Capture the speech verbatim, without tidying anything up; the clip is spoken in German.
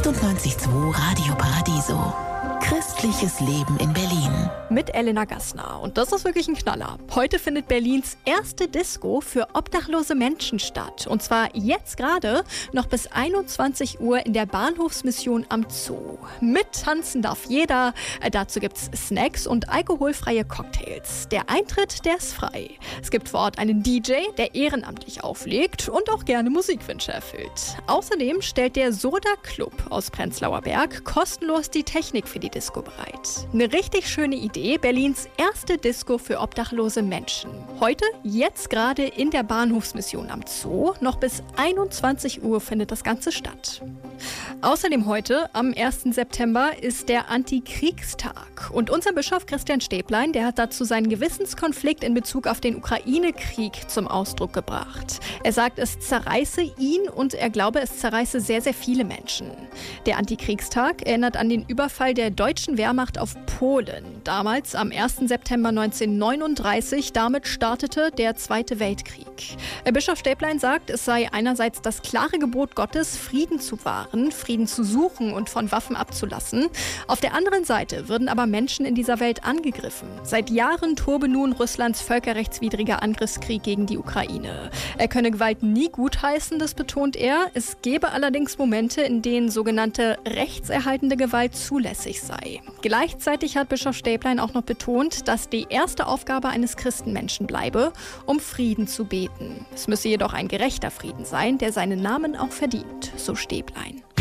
achtundneunzig Komma zwei Radio Paradiso. Christliches Leben in Berlin. Mit Elena Gassner. Und das ist wirklich ein Knaller. Heute findet Berlins erste Disco für obdachlose Menschen statt. Und zwar jetzt gerade noch bis einundzwanzig Uhr in der Bahnhofsmission am Zoo. Mittanzen darf jeder. Äh, dazu gibt's Snacks und alkoholfreie Cocktails. Der Eintritt, der ist frei. Es gibt vor Ort einen D J, der ehrenamtlich auflegt und auch gerne Musikwünsche erfüllt. Außerdem stellt der Soda Club aus Prenzlauer Berg kostenlos die Technik für die Disco bereit. Eine richtig schöne Idee, Berlins erste Disco für obdachlose Menschen. Heute, jetzt gerade in der Bahnhofsmission am Zoo, noch bis einundzwanzig Uhr findet das Ganze statt. Außerdem heute, am ersten September, ist der Antikriegstag. Und unser Bischof Christian Stäblein, der hat dazu seinen Gewissenskonflikt in Bezug auf den Ukraine-Krieg zum Ausdruck gebracht. Er sagt, es zerreiße ihn und er glaube, es zerreiße sehr, sehr viele Menschen. Der Antikriegstag erinnert an den Überfall der deutschen Wehrmacht auf Polen. Damals am ersten September neunzehnhundertneununddreißig. Damit startete der Zweite Weltkrieg. Bischof Stäblein sagt, es sei einerseits das klare Gebot Gottes, Frieden zu wahren, Frieden zu suchen und von Waffen abzulassen. Auf der anderen Seite würden aber Menschen in dieser Welt angegriffen. Seit Jahren tobe nun Russlands völkerrechtswidriger Angriffskrieg gegen die Ukraine. Er könne Gewalt nie gutheißen, das betont er. Es gebe allerdings Momente, in denen sogenannte rechtserhaltende Gewalt zulässig sei. Gleichzeitig hat Bischof Stäblein auch noch betont, dass die erste Aufgabe eines Christenmenschen bleibe, um Frieden zu beten. Es müsse jedoch ein gerechter Frieden sein, der seinen Namen auch verdient, so Stäblein.